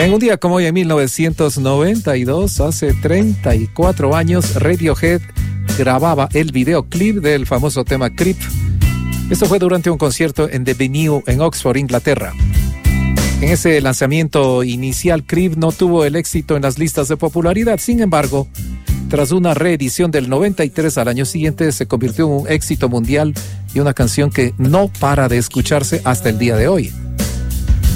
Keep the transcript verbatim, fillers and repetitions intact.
En un día como hoy, en mil novecientos noventa y dos, hace treinta y cuatro años, Radiohead grababa el videoclip del famoso tema Creep. Esto fue durante un concierto en The Venue en Oxford, Inglaterra. En ese lanzamiento inicial, Creep no tuvo el éxito en las listas de popularidad. Sin embargo, tras una reedición del noventa y tres al año siguiente, se convirtió en un éxito mundial y una canción que no para de escucharse hasta el día de hoy.